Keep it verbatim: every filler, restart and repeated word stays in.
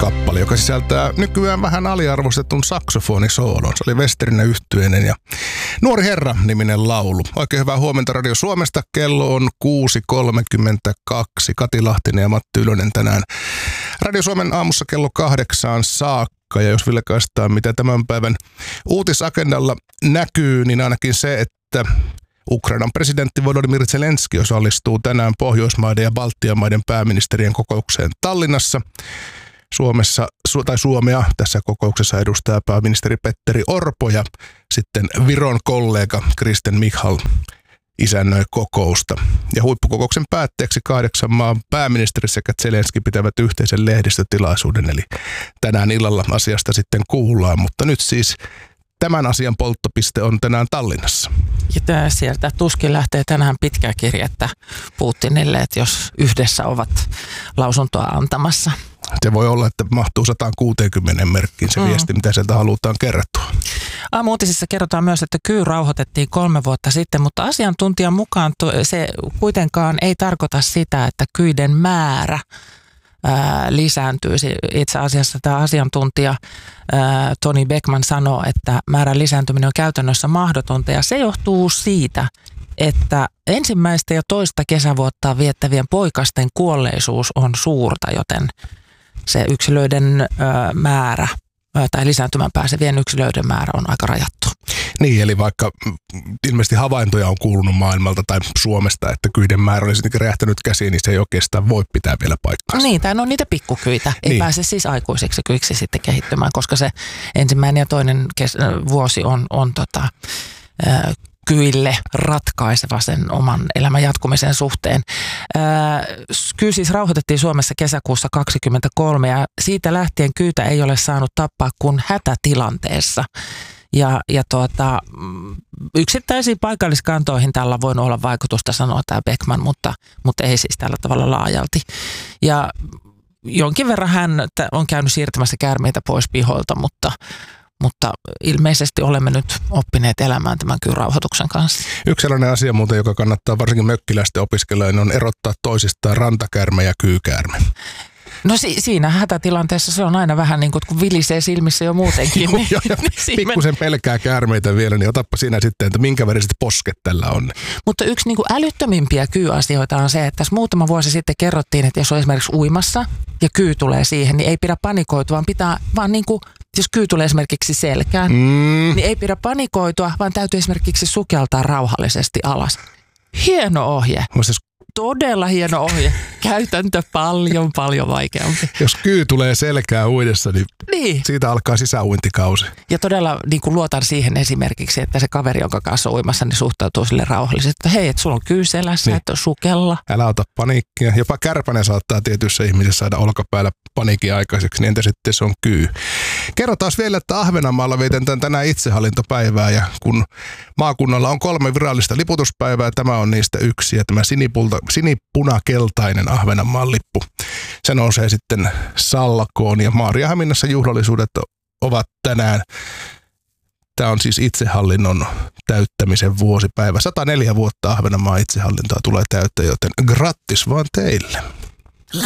kappale, joka sisältää nykyään vähän aliarvostetun saksofonisoolon. Se oli Westerinen yhtyeinen ja Nuori herra-niminen laulu. Oikein hyvää huomenta Radio Suomesta. Kello on kuusi kolmekymmentäkaksi. Kati Lahtinen ja Matti Ylönen tänään Radio Suomen aamussa kello kahdeksaan saakka. Ja jos vilkaistaan, mitä tämän päivän uutisagendalla näkyy, niin ainakin se, että Ukrainan presidentti Volodymyr Zelenski osallistuu tänään Pohjoismaiden ja Baltian maiden pääministerien kokoukseen Tallinnassa. Suomessa, tai Suomea tässä kokouksessa edustaa pääministeri Petteri Orpo ja sitten Viron kollega Kristen Michal isännöi kokousta. Ja huippukokouksen päätteeksi kahdeksan maan pääministeri sekä Zelenski pitävät yhteisen lehdistötilaisuuden, eli tänään illalla asiasta sitten kuullaan, mutta nyt siis tämän asian polttopiste on tänään Tallinnassa. Ja sieltä tuskin lähtee tänään pitkää kirjettä Putinille, että jos yhdessä ovat lausuntoa antamassa. Se voi olla, että mahtuu sata kuusikymmentä merkkiin se mm. viesti, mitä sieltä halutaan kertoa. Aamu-uutisissa kerrotaan myös, että kyy rauhoitettiin kolme vuotta sitten, mutta asiantuntijan mukaan se kuitenkaan ei tarkoita sitä, että kyiden määrä ää, lisääntyisi. Itse asiassa tämä asiantuntija ää, Toni Beckman sanoo, että määrän lisääntyminen on käytännössä mahdotonta ja se johtuu siitä, että ensimmäistä ja toista kesävuottaa viettävien poikasten kuolleisuus on suurta, joten se yksilöiden ö, määrä ö, tai lisääntymään pääsevien yksilöiden määrä on aika rajattu. Niin, eli vaikka ilmeisesti havaintoja on kuulunut maailmalta tai Suomesta, että kyiden määrä olisi räjähtänyt käsiin, niin se ei oikeastaan voi pitää vielä paikkaansa. Niin, tai on niitä pikkukyitä. Ei niin pääse siis aikuisiksi kyiksi sitten kehittymään, koska se ensimmäinen ja toinen kes- vuosi on, on tota, ö, kyille ratkaiseva sen oman elämän jatkumisen suhteen. Kyy siis rauhoitettiin Suomessa kesäkuussa kaksikymmentäkolme ja siitä lähtien kyytä ei ole saanut tappaa kuin hätätilanteessa. Ja, ja tuota, yksittäisiin paikalliskantoihin tällä voi olla vaikutusta, sanoo tämä Beckman, mutta, mutta ei siis tällä tavalla laajalti. Ja jonkin verran hän on käynyt siirtämässä käärmeitä pois pihoilta, mutta Mutta ilmeisesti olemme nyt oppineet elämään tämän kyyrauhoituksen kanssa. Yksi sellainen asia muuten, joka kannattaa varsinkin mökkiläisten opiskelijoiden, on erottaa toisistaan rantakäärme ja kyykäärme. No si- siinä hätätilanteessa se on aina vähän niin kuin, kun vilisee silmissä jo muutenkin. Joo, ja, ja pikkusen pelkää käärmeitä vielä, niin otappa siinä sitten, että minkä väriset posket tällä on. Mutta yksi niin kuin älyttömimpiä kyy-asioita on se, että tässä muutama vuosi sitten kerrottiin, että jos on esimerkiksi uimassa ja kyy tulee siihen, niin ei pidä panikoitua, vaan pitää vaan niin kuin jos kyy tulee esimerkiksi selkään, mm. niin ei pidä panikoitua, vaan täytyy esimerkiksi sukeltaa rauhallisesti alas. Hieno ohje. Muistais, Todella hieno ohje. Käytäntö paljon, paljon vaikeampi. Jos kyy tulee selkää uidessa, niin, niin siitä alkaa sisäuintikausi. Ja todella niin kuin luotan siihen esimerkiksi, että se kaveri, jonka kanssa on uimassa, niin suhtautuu sille rauhallisesti, että hei, että sulla on kyy selässä, niin. Että sukella. Älä ota paniikkia. Jopa kärpänen saattaa tietyissä ihmisissä saada olkapäällä paniikin aikaiseksi, niin entä sitten se on kyy. Kerrotaan vielä, että Ahvenanmaalla vietetään tänään itsehallintopäivää ja kun maakunnalla on kolme virallista liputuspäivää, tämä on niistä yksi ja tämä sinipulta, sinipunakeltainen Ahvenanmaan lippu. Se nousee sitten Sallakoon ja Maarianhaminassa juhlallisuudet ovat tänään. Tämä on siis itsehallinnon täyttämisen vuosipäivä. sata neljä vuotta Ahvenanmaan itsehallintoa tulee täyttää, joten grattis vaan teille.